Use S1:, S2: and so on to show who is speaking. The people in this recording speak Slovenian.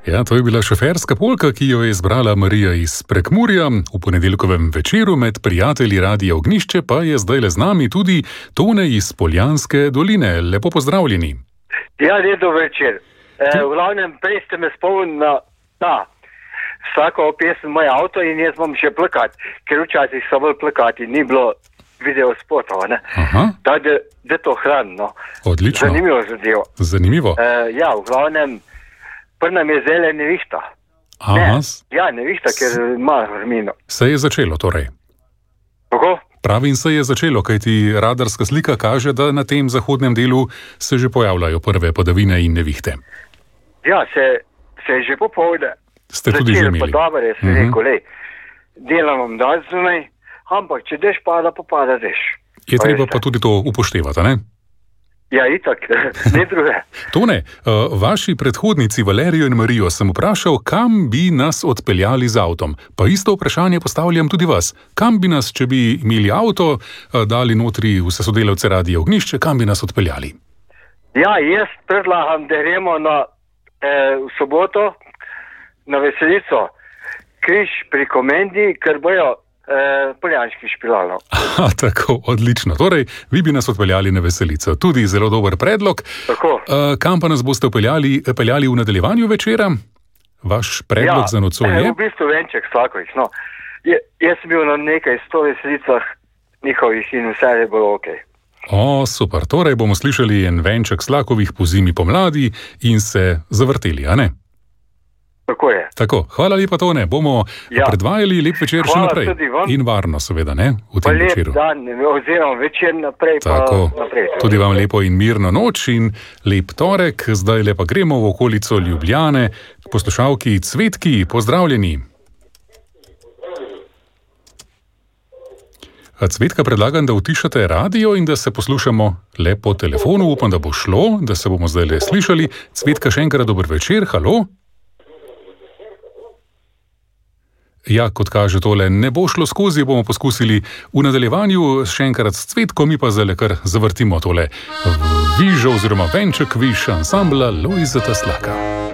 S1: Ja, to je bila šoferska polka, ki jo je izbrala Marija iz Prekmurja. V ponedeljkovem večeru med prijatelji Radia Ognjišče pa je zdajle z nami tudi Tone iz Poljanske doline. Lepo pozdravljeni.
S2: Ja, lepo večer. V glavnem, prej ste me spomnili na vsako pesem Moj avto in jaz bom še plakat, ker včasih so bolj plakati, ni bilo video spotov, ne? Tako da to hranno.
S1: Odlično.
S2: Zanimivo zadevo.
S1: Zanimivo.
S2: Ja, v glavnem, prna mi je zele nevihta. Nevihta, ker ima vrmino.
S1: Se je začelo torej?
S2: Kako?
S1: Pravim, se je začelo, kajti radarska slika kaže, da na tem zahodnem delu se že pojavljajo prve padavine in nevihte.
S2: Ja, se je že popovdne.
S1: Ste tudi že imeli?
S2: Pa dobro, jaz sem rekel, delam vam danes zunaj, ampak če dež pada, pa pada dež.
S1: Je treba pa tudi to upoštevati, ne?
S2: Ja, itak, ne druge.
S1: Tone, vaši predhodnici Valerijo in Marijo sem vprašal, kam bi nas odpeljali z avtom. Pa isto vprašanje postavljam tudi vas. Kam bi nas, če bi imeli avto, dali notri vse sodelavce Radia Ognjišče, kam bi nas odpeljali?
S2: Ja, jaz predlagam, da gremo v soboto na Veselico, križ pri Komendi, ker bojo Poljanški špilalo.
S1: Tako, odlično. Torej, vi bi nas odpeljali na Veselico. Tudi zelo dober predlog.
S2: Tako.
S1: Kam pa nas boste peljali v nadaljevanju večera? Vaš predlog za nocoj je?
S2: V bistvu venček Slakovih. No. Jaz sem bil na nekaj 100 veselicah njihovih in vse je bilo okej.
S1: Super. Torej bomo slišali en venček Slakovih po zimi pomladi in se zavrteli, a ne?
S2: Tako je.
S1: Tako, hvala lepa, Tone. Bomo predvajali lep večer še naprej. In varno, seveda, ne? V tem večeru.
S2: Lep dan, oziroma večer naprej.
S1: Tako, tudi vam lepo in mirno noč in lep torek. Zdaj lepa gremo v okolico Ljubljane. Poslušalki Cvetki, pozdravljeni. Cvetka, predlagam, da utišate radio in da se poslušamo le po telefonu. Upam, da bo šlo, da se bomo zdaj le slišali. Cvetka, še enkrat dober večer. Halo? Ja, kot kaže tole, ne bo šlo skozi, bomo poskusili v nadaljevanju še enkrat s Cvetko, mi pa zdaj kar zavrtimo tole vižo oziroma venček viš ansambla Lojzeta Slaka.